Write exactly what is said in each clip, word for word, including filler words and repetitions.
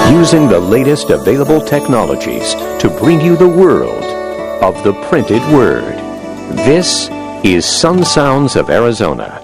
using the latest available technologies to bring you the world of the printed word. This is Sun Sounds of Arizona.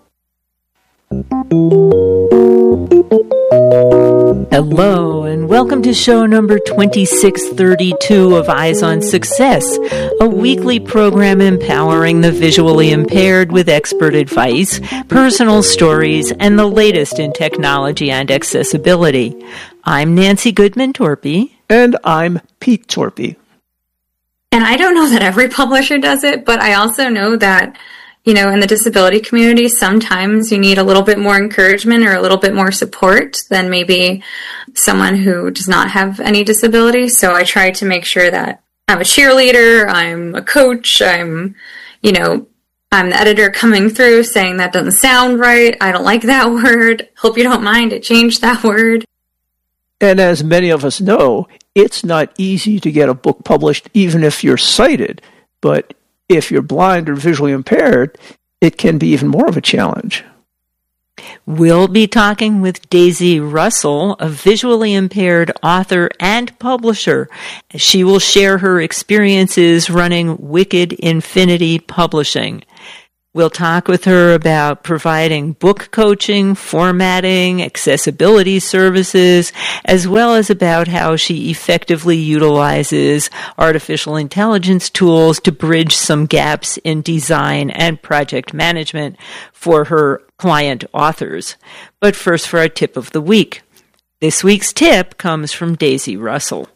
Hello, and welcome to show number twenty-six thirty-two of Eyes on Success, a weekly program empowering the visually impaired with expert advice, personal stories, and the latest in technology and accessibility. I'm Nancy Goodman-Torpy. And I'm Pete Torpy. And I don't know that every publisher does it, but I also know that, you know, in the disability community, sometimes you need a little bit more encouragement or a little bit more support than maybe someone who does not have any disability. So I try to make sure that I'm a cheerleader, I'm a coach, I'm, you know, I'm the editor coming through saying that doesn't sound right, I don't like that word, hope you don't mind, I changed that word. And as many of us know, it's not easy to get a book published even if you're sighted, but if you're blind or visually impaired, it can be even more of a challenge. We'll be talking with Daisy Russell, a visually impaired author and publisher. She will share her experiences running Wicked Infinity Publishing. We'll talk with her about providing book coaching, formatting, accessibility services, as well as about how she effectively utilizes artificial intelligence tools to bridge some gaps in design and project management for her client authors. But first, for our tip of the week. This week's tip comes from Daisy Russell.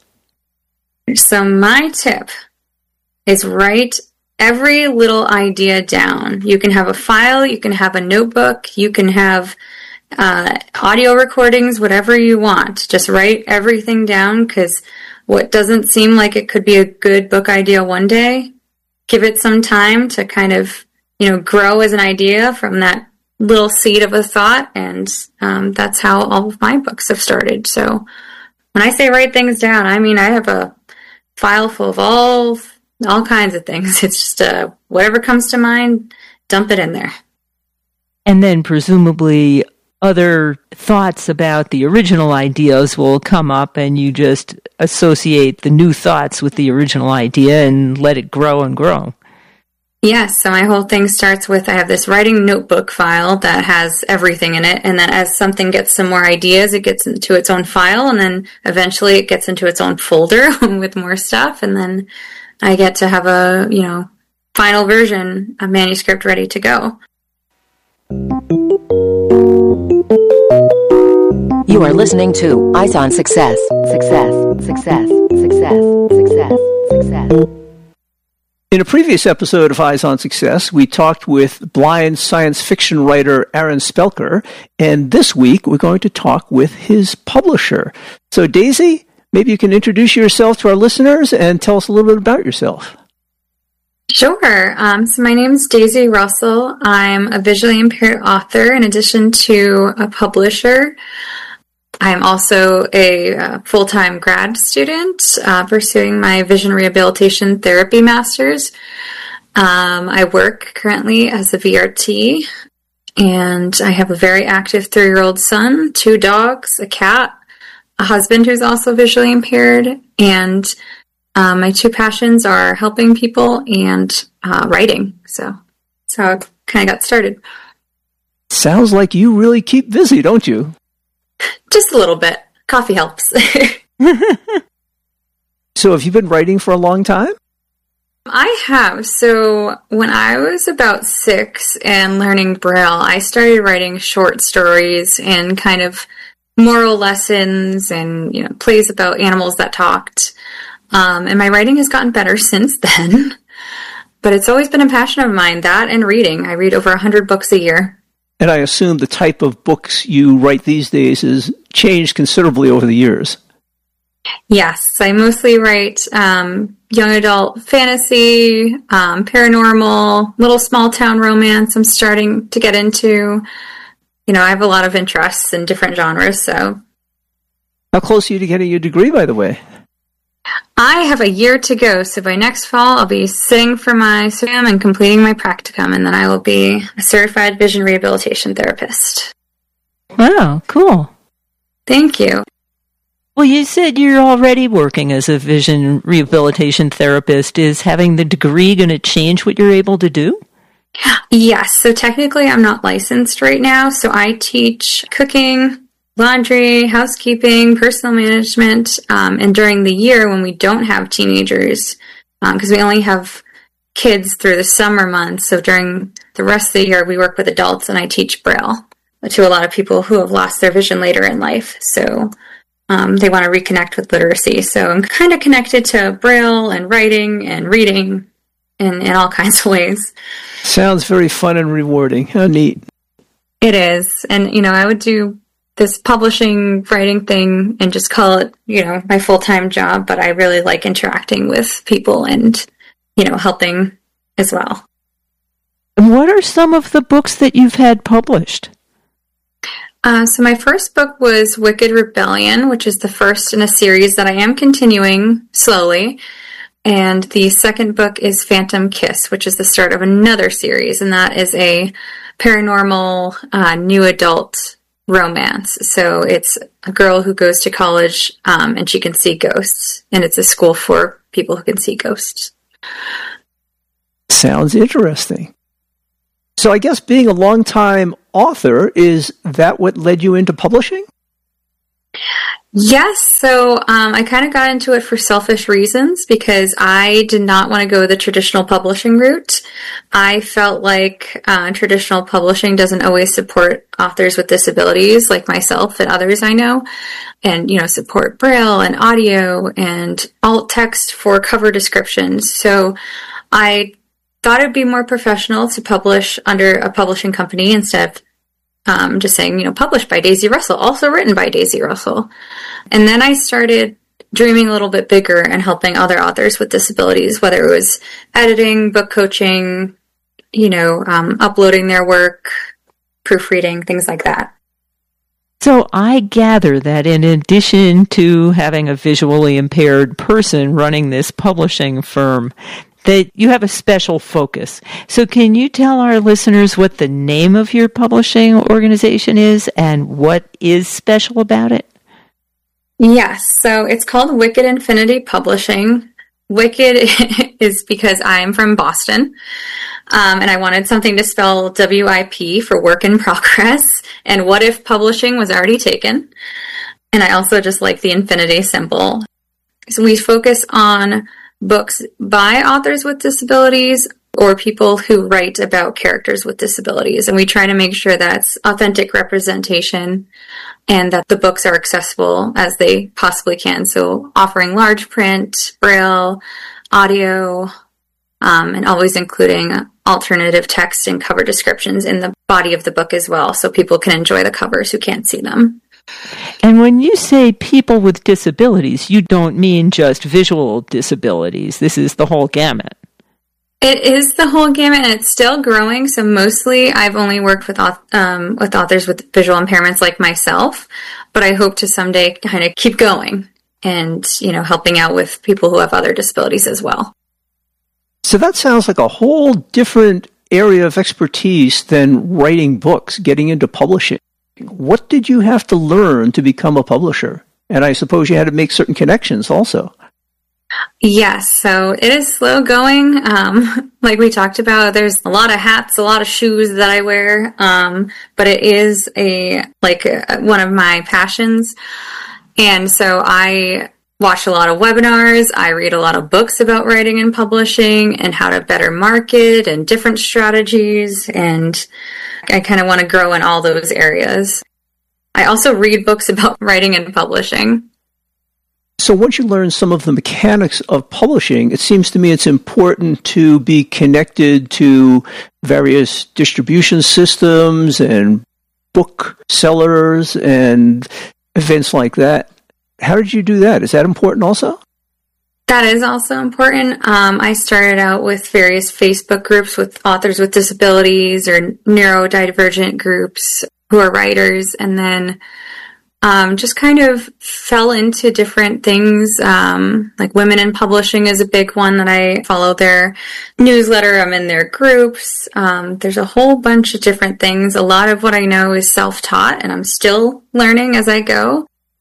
So my tip is write every little idea down. You can have a file, you can have a notebook, you can have uh, audio recordings, whatever you want. Just write everything down, because what doesn't seem like it could be a good book idea one day, give it some time to kind of, you know, grow as an idea from that little seed of a thought, and um, that's how all of my books have started. So when I say write things down, I mean I have a file full of all all kinds of things. It's just uh, whatever comes to mind, dump it in there. And then presumably other thoughts about the original ideas will come up, and you just associate the new thoughts with the original idea and let it grow and grow. Yes, so my whole thing starts with I have this writing notebook file that has everything in it, and then as something gets some more ideas, it gets into its own file, and then eventually it gets into its own folder with more stuff, and then I get to have a, you know, final version, a manuscript ready to go. You are listening to Eyes on Success. Success, success, success, success, success. In a previous episode of Eyes on Success, we talked with blind science fiction writer Aaron Spelker, and this week we're going to talk with his publisher. So, Daisy, maybe you can introduce yourself to our listeners and tell us a little bit about yourself. Sure. Um, so my name is Daisy Russell. I'm a visually impaired author in addition to a publisher. I'm also a uh, full-time grad student uh, pursuing my vision rehabilitation therapy master's. Um, I work currently as a V R T, and I have a very active three-year-old son, two dogs, a cat, a husband who's also visually impaired, and um, my two passions are helping people and uh, writing. So that's how I kind of got started. Sounds like you really keep busy, don't you? Just a little bit. Coffee helps. So have you been writing for a long time? I have. So when I was about six and learning Braille, I started writing short stories and kind of moral lessons and, you know, plays about animals that talked. Um, and my writing has gotten better since then. But it's always been a passion of mine, that and reading. I read over one hundred books a year. And I assume the type of books you write these days has changed considerably over the years. Yes, I mostly write um, young adult fantasy, um, paranormal, little small town romance I'm starting to get into. You know, I have a lot of interests in different genres, so. How close are you to getting your degree, by the way? I have a year to go, so by next fall I'll be sitting for my exam and completing my practicum, and then I will be a certified vision rehabilitation therapist. Wow, cool. Thank you. Well, you said you're already working as a vision rehabilitation therapist. Is having the degree going to change what you're able to do? Yes. So technically I'm not licensed right now. So I teach cooking, laundry, housekeeping, personal management. Um, and during the year when we don't have teenagers, because um, we only have kids through the summer months. So during the rest of the year, we work with adults and I teach Braille to a lot of people who have lost their vision later in life. So um, they want to reconnect with literacy. So I'm kind of connected to Braille and writing and reading in, in all kinds of ways. Sounds very fun and rewarding. How neat. It is. And, you know, I would do this publishing, writing thing and just call it, you know, my full-time job. But I really like interacting with people and, you know, helping as well. And what are some of the books that you've had published? Uh, so my first book was Wicked Rebellion, which is the first in a series that I am continuing slowly. And the second book is Phantom Kiss, which is the start of another series. And that is a paranormal uh, new adult romance. So it's a girl who goes to college um, and she can see ghosts. And it's a school for people who can see ghosts. Sounds interesting. So I guess being a longtime author, is that what led you into publishing? Yes. So um, I kind of got into it for selfish reasons because I did not want to go the traditional publishing route. I felt like uh, traditional publishing doesn't always support authors with disabilities like myself and others I know, and, you know, support Braille and audio and alt text for cover descriptions. So I thought it'd be more professional to publish under a publishing company instead of um, just saying, you know, published by Daisy Russell, also written by Daisy Russell. And then I started dreaming a little bit bigger and helping other authors with disabilities, whether it was editing, book coaching, you know, um, uploading their work, proofreading, things like that. So I gather that in addition to having a visually impaired person running this publishing firm, that you have a special focus. So can you tell our listeners what the name of your publishing organization is and what is special about it? Yes, so it's called Wicked Infinity Publishing. Wicked is because I'm from Boston, um, and I wanted something to spell W I P for work in progress, and what if publishing was already taken? And I also just like the infinity symbol. So we focus on books by authors with disabilities or people who write about characters with disabilities. And we try to make sure that's authentic representation and that the books are accessible as they possibly can. So offering large print, Braille, audio, um, and always including alternative text and cover descriptions in the body of the book as well, so people can enjoy the covers who can't see them. And when you say people with disabilities, you don't mean just visual disabilities. This is the whole gamut. It is the whole gamut, and it's still growing. So mostly I've only worked with um, with authors with visual impairments like myself, but I hope to someday kind of keep going and, you know, helping out with people who have other disabilities as well. So that sounds like a whole different area of expertise than writing books, getting into publishing. What did you have to learn to become a publisher? And I suppose you had to make certain connections also. Yes, so it is slow going. Um, like we talked about, there's a lot of hats, a lot of shoes that I wear, um, but it is a like a, one of my passions. And so I watch a lot of webinars. I read a lot of books about writing and publishing and how to better market and different strategies. And I kind of want to grow in all those areas. I also read books about writing and publishing. So once you learn some of the mechanics of publishing, it seems to me it's important to be connected to various distribution systems and book sellers and events like that. How did you do that? Is that important also? That is also important. Um, I started out with various Facebook groups with authors with disabilities or neurodivergent groups who are writers, and then um, just kind of fell into different things. Um, like Women in Publishing is a big one that I follow their newsletter. I'm in their groups. Um, there's a whole bunch of different things. A lot of what I know is self-taught, and I'm still learning as I go.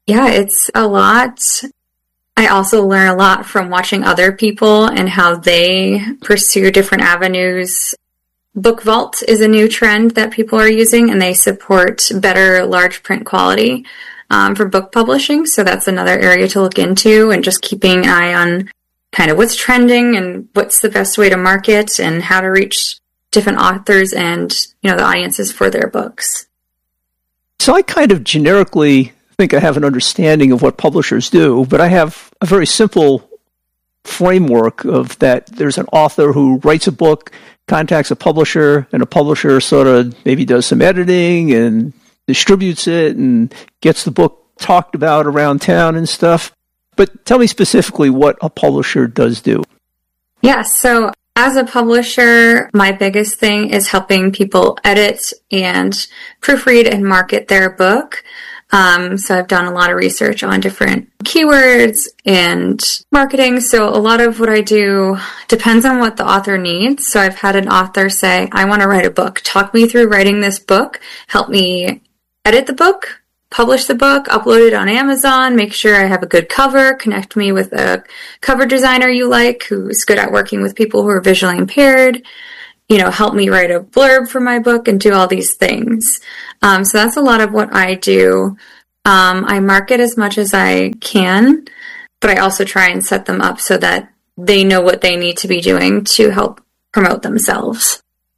Yeah, it's a lot. I also learn a lot from watching other people and how they pursue different avenues. Book Vault is a new trend that people are using, and they support better large print quality um, for book publishing. So that's another area to look into, and just keeping an eye on kind of what's trending and what's the best way to market and how to reach different authors and, you know, the audiences for their books. So I kind of generically think I have an understanding of what publishers do, but I have a very simple framework of that there's an author who writes a book, contacts a publisher, and a publisher sort of maybe does some editing and distributes it and gets the book talked about around town and stuff. But tell me specifically what a publisher does do. Yeah, so as a publisher, my biggest thing is helping people edit and proofread and market their book. Um, so I've done a lot of research on different keywords and marketing. So a lot of what I do depends on what the author needs. So I've had an author say, I want to write a book. Talk me through writing this book. Help me edit the book, publish the book, upload it on Amazon, make sure I have a good cover, connect me with a cover designer you like who's good at working with people who are visually impaired. You know, help me write a blurb for my book and do all these things. Um, so that's a lot of what I do. Um, I market as much as I can, but I also try and set them up so that they know what they need to be doing to help promote themselves.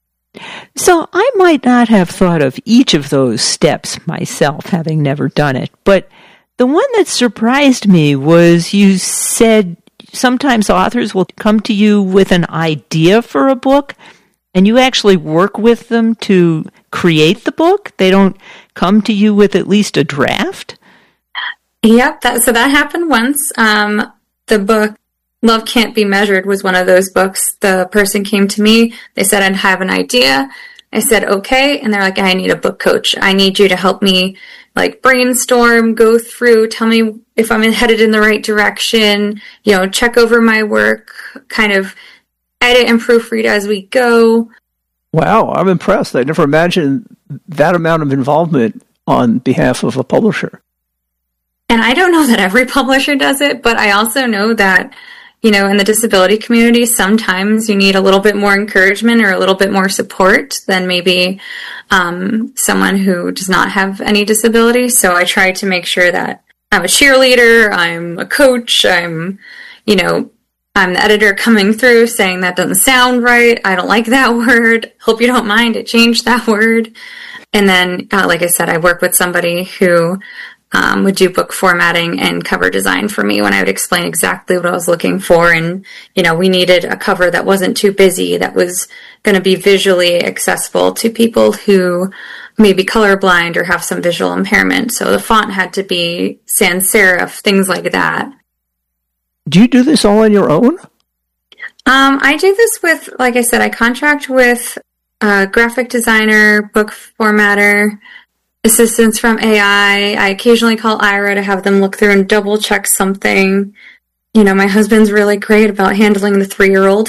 So I might not have thought of each of those steps myself, having never done it, but the one that surprised me was you said sometimes authors will come to you with an idea for a book, and you actually work with them to create the book? They don't come to you with at least a draft? Yep, that, so that happened once. Um, the book Love Can't Be Measured was one of those books. The person came to me. They said, I'd have an idea. I said, okay. And they're like, I need a book coach. I need you to help me like brainstorm, go through, tell me if I'm headed in the right direction, you know, check over my work, kind of edit and proofread as we go. Wow, I'm impressed. I never imagined that amount of involvement on behalf of a publisher. And I don't know that every publisher does it, but I also know that, you know, in the disability community, sometimes you need a little bit more encouragement or a little bit more support than maybe um, someone who does not have any disability. So I try to make sure that I'm a cheerleader, I'm a coach, I'm, you know, I'm the editor coming through saying that doesn't sound right. I don't like that word. Hope you don't mind. It changed that word. And then, uh, like I said, I work with somebody who um, would do book formatting and cover design for me when I would explain exactly what I was looking for. And, you know, we needed a cover that wasn't too busy, that was going to be visually accessible to people who may be colorblind or have some visual impairment. So the font had to be sans serif, things like that. Do you do this all on your own? Um, I do this with, like I said, I contract with a graphic designer, book formatter, assistance from A I. I occasionally call Ira to have them look through and double check something. You know, my husband's really great about handling the three-year-old.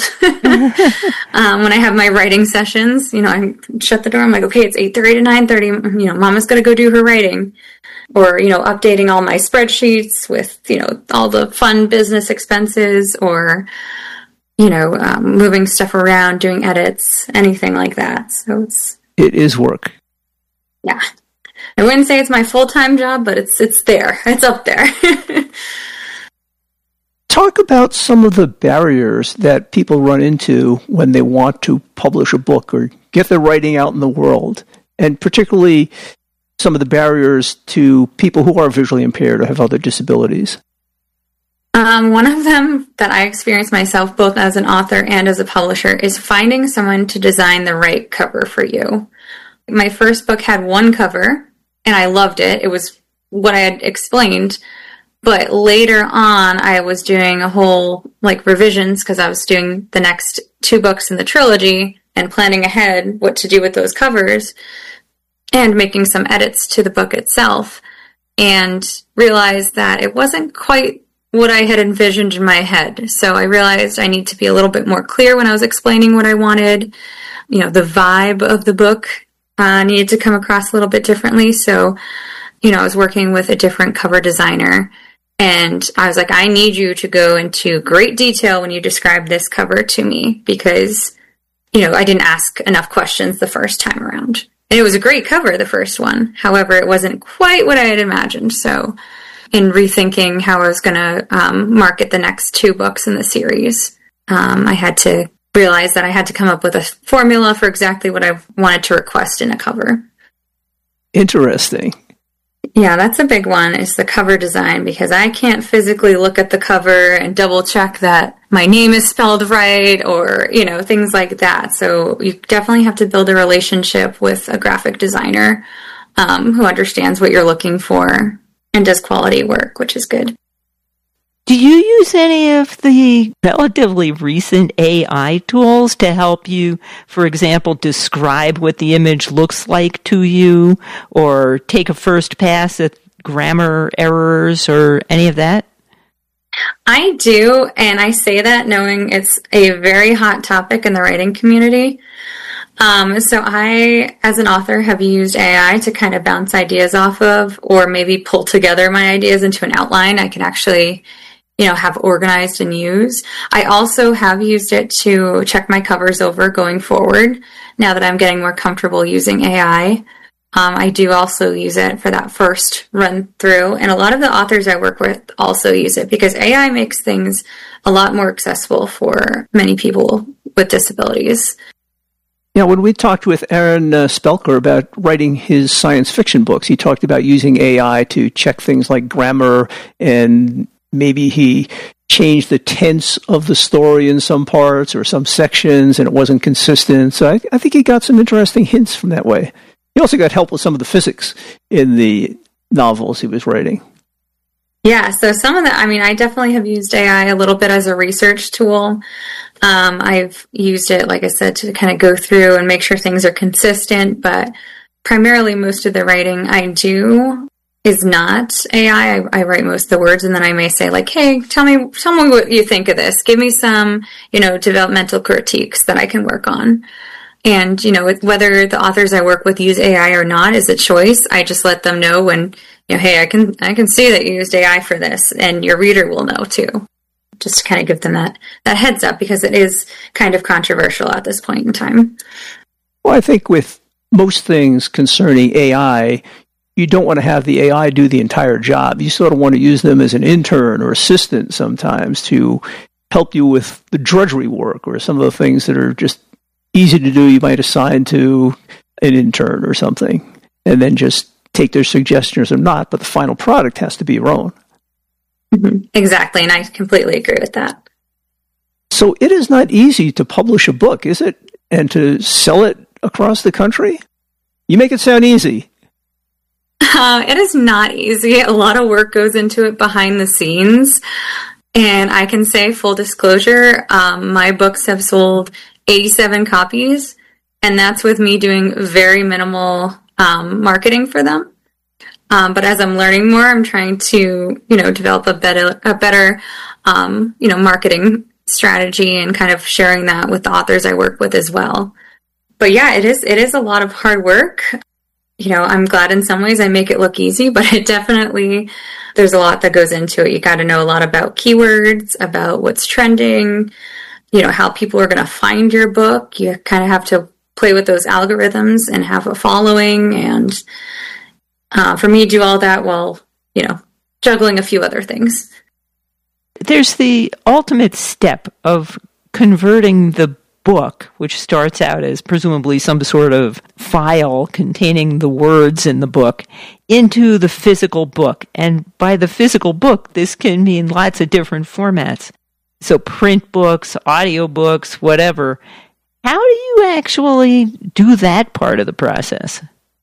um, when I have my writing sessions, you know, I shut the door. I'm like, okay, it's eight thirty to nine thirty. You know, Mama's going to go do her writing. Or, you know, updating all my spreadsheets with, you know, all the fun business expenses, or, you know, um, moving stuff around, doing edits, anything like that. So it's... It is work. Yeah. I wouldn't say it's my full-time job, but it's it's there. It's up there. Talk about some of the barriers that people run into when they want to publish a book or get their writing out in the world, and particularly some of the barriers to people who are visually impaired or have other disabilities. Um, one of them that I experienced myself, both as an author and as a publisher, is finding someone to design the right cover for you. My first book had one cover, and I loved it. It was what I had explained. But later on, I was doing a whole, like, revisions, because I was doing the next two books in the trilogy and planning ahead what to do with those covers, and making some edits to the book itself, and realized that it wasn't quite what I had envisioned in my head. So I realized I need to be a little bit more clear when I was explaining what I wanted. You know, the vibe of the book uh, needed to come across a little bit differently. So you know, I was working with a different cover designer, and I was like, I need you to go into great detail when you describe this cover to me, because, you know, I didn't ask enough questions the first time around. And it was a great cover, the first one. However, it wasn't quite what I had imagined. So in rethinking how I was going to um, market the next two books in the series, um, I had to realize that I had to come up with a formula for exactly what I wanted to request in a cover. Interesting. Yeah, that's a big one, is the cover design, because I can't physically look at the cover and double check that my name is spelled right, or, you know, things like that. So you definitely have to build a relationship with a graphic designer um, who understands what you're looking for and does quality work, which is good. Do you use any of the relatively recent A I tools to help you, for example, describe what the image looks like to you, or take a first pass at grammar errors or any of that? I do, and I say that knowing it's a very hot topic in the writing community. Um, so I, as an author, have used A I to kind of bounce ideas off of, or maybe pull together my ideas into an outline I can actually, you know, have organized and use. I also have used it to check my covers over going forward. Now that I'm getting more comfortable using A I, um, I do also use it for that first run through. And a lot of the authors I work with also use it, because A I makes things a lot more accessible for many people with disabilities. Yeah, when we talked with Aaron uh, Spelker about writing his science fiction books, he talked about using A I to check things like grammar, and maybe he changed the tense of the story in some parts or some sections, and it wasn't consistent. So I, I think he got some interesting hints from that way. He also got help with some of the physics in the novels he was writing. Yeah, so some of the, I mean, I definitely have used A I a little bit as a research tool. Um, I've used it, like I said, to kind of go through and make sure things are consistent, but primarily most of the writing I do is not A I. I. I write most of the words, and then I may say, like, hey, tell me, tell me what you think of this. Give me some, you know, developmental critiques that I can work on. And, you know, whether the authors I work with use A I or not is a choice. I just let them know when, you know, hey, I can I can see that you used A I for this, and your reader will know too. Just to kind of give them that, that heads up, because it is kind of controversial at this point in time. Well, I think with most things concerning A I, you don't want to have the A I do the entire job. You sort of want to use them as an intern or assistant sometimes to help you with the drudgery work, or some of the things that are just easy to do you might assign to an intern or something, and then just take their suggestions or not, but the final product has to be your own. Mm-hmm. Exactly, and I completely agree with that. So it is not easy to publish a book, is it? And to sell it across the country? You make it sound easy. Uh, it is not easy. A lot of work goes into it behind the scenes. And I can say, full disclosure, um, my books have sold eighty-seven copies, and that's with me doing very minimal um, marketing for them. Um, but as I'm learning more, I'm trying to, you know, develop a better, a better, um, you know, marketing strategy, and kind of sharing that with the authors I work with as well. But yeah, it is, it is a lot of hard work. You know, I'm glad in some ways I make it look easy, but it definitely, there's a lot that goes into it. You got to know a lot about keywords, about what's trending, you know, how people are going to find your book. You kind of have to play with those algorithms and have a following, and Uh, for me to do all that while, you know, juggling a few other things. There's the ultimate step of converting the book, which starts out as presumably some sort of file containing the words in the book, into the physical book. And by the physical book, this can mean lots of different formats. So print books, audio books, whatever. How do you actually do that part of the process?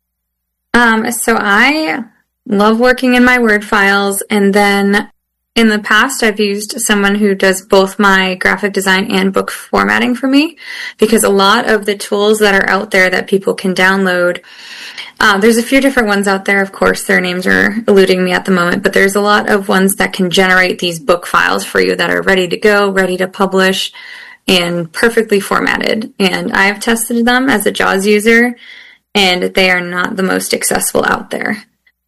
Um, so I love working in my Word files, and then in the past I've used someone who does both my graphic design and book formatting for me, because a lot of the tools that are out there that people can download, uh, there's a few different ones out there. Of course, their names are eluding me at the moment, but there's a lot of ones that can generate these book files for you that are ready to go, ready to publish, and perfectly formatted. And I've tested them as a JAWS user, and they are not the most accessible out there.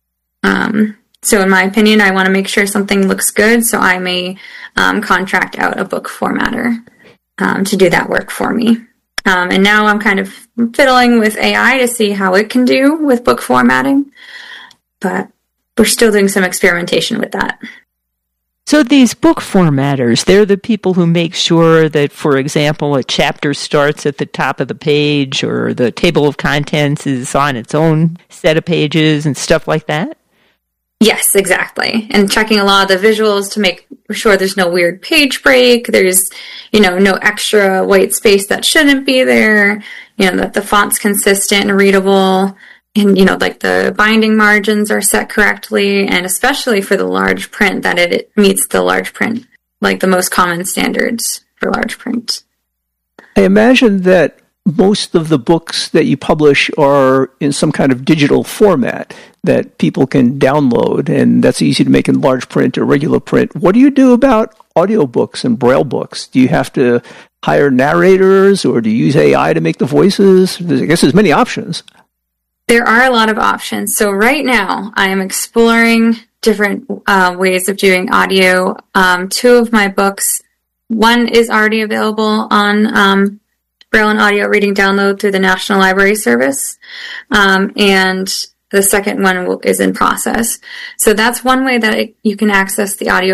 Um, so in my opinion, I want to make sure something looks good, so I may um, contract out a book formatter um, to do that work for me. Um, and now I'm kind of fiddling with A I to see how it can do with book formatting, but we're still doing some experimentation with that. So these book formatters, they're the people who make sure that, for example, a chapter starts at the top of the page or the table of contents is on its own set of pages and stuff like that? Yes, exactly. And checking a lot of the visuals to make sure there's no weird page break, there's, you know, no extra white space that shouldn't be there, you know, that the font's consistent and readable. And, you know, like the binding margins are set correctly, and especially for the large print, that it meets the large print, like the most common standards for large print. I imagine that most of the books that you publish are in some kind of digital format that people can download, and that's easy to make in large print or regular print. What do you do about audiobooks and Braille books? Do you have to hire narrators, or do you use A I to make the voices? I guess there's many options. There are a lot of options. So right now, I am exploring different uh, ways of doing audio. Um, two of my books, one is already available on um, Braille and Audio Reading Download through the National Library Service, um, and the second one will, is in process. So that's one way that it, you can access the audio